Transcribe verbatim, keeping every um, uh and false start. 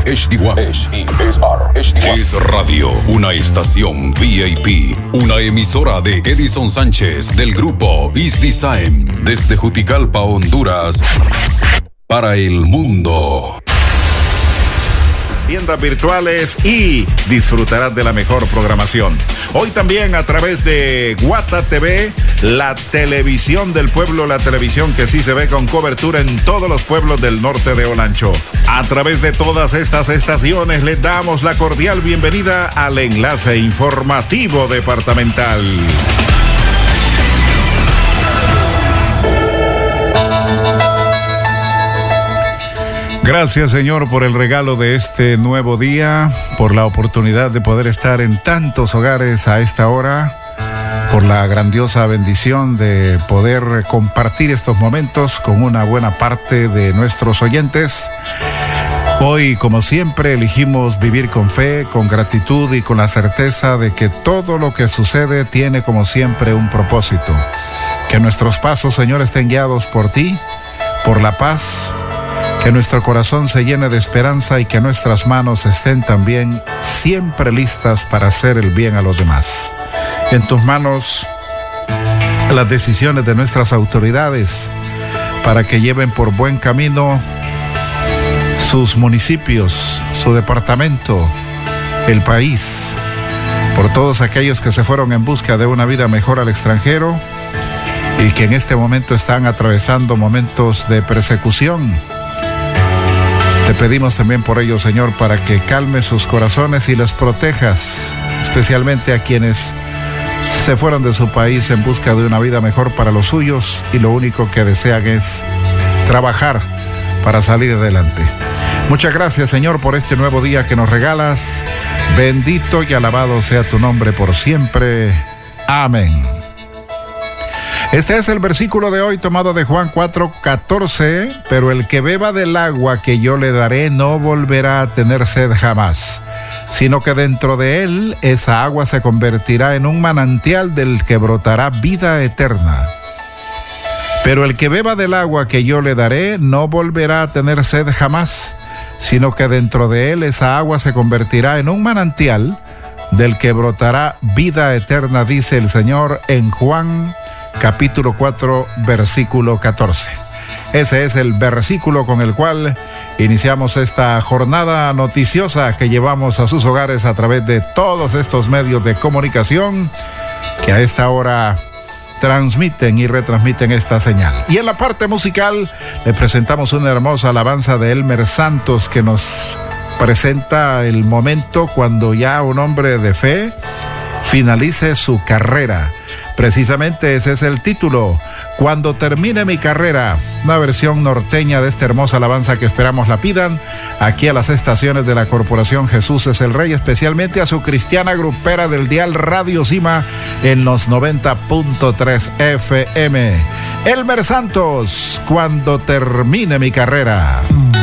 H D uno. H E S R H D uno. Es Radio, una estación V I P. Una emisora de Edison Sánchez del grupo East Design. Desde Juticalpa, Honduras. Para el mundo. Tiendas virtuales y disfrutarás de la mejor programación. Hoy también a través de Guata T V, la televisión del pueblo, la televisión que sí se ve con cobertura en todos los pueblos del norte de Olancho. A través de todas estas estaciones les damos la cordial bienvenida al enlace informativo departamental. Gracias, Señor, por el regalo de este nuevo día, por la oportunidad de poder estar en tantos hogares a esta hora, por la grandiosa bendición de poder compartir estos momentos con una buena parte de nuestros oyentes. Hoy, como siempre, elegimos vivir con fe, con gratitud y con la certeza de que todo lo que sucede tiene, como siempre, un propósito. Que nuestros pasos, Señor, estén guiados por ti, por la paz. Que nuestro corazón se llene de esperanza y que nuestras manos estén también siempre listas para hacer el bien a los demás. En tus manos las decisiones de nuestras autoridades para que lleven por buen camino sus municipios, su departamento, el país, por todos aquellos que se fueron en busca de una vida mejor al extranjero y que en este momento están atravesando momentos de persecución. Te pedimos también por ello, Señor, para que calmes sus corazones y les protejas, especialmente a quienes se fueron de su país en busca de una vida mejor para los suyos y lo único que desean es trabajar para salir adelante. Muchas gracias, Señor, por este nuevo día que nos regalas. Bendito y alabado sea tu nombre por siempre. Amén. Este es el versículo de hoy tomado de Juan cuatro catorce, pero el que beba del agua que yo le daré no volverá a tener sed jamás, sino que dentro de él esa agua se convertirá en un manantial del que brotará vida eterna. Pero el que beba del agua que yo le daré no volverá a tener sed jamás, sino que dentro de él esa agua se convertirá en un manantial del que brotará vida eterna, dice el Señor en Juan capítulo cuatro, versículo catorce. Ese es el versículo con el cual iniciamos esta jornada noticiosa que llevamos a sus hogares a través de todos estos medios de comunicación que a esta hora transmiten y retransmiten esta señal. Y en la parte musical le presentamos una hermosa alabanza de Elmer Santos que nos presenta el momento cuando ya un hombre de fe finalice su carrera. Precisamente ese es el título, Cuando termine mi carrera, una versión norteña de esta hermosa alabanza que esperamos la pidan aquí a las estaciones de la Corporación Jesús es el Rey, especialmente a su cristiana grupera del dial Radio Cima en los noventa punto tres F M. Elmer Santos, Cuando termine mi carrera.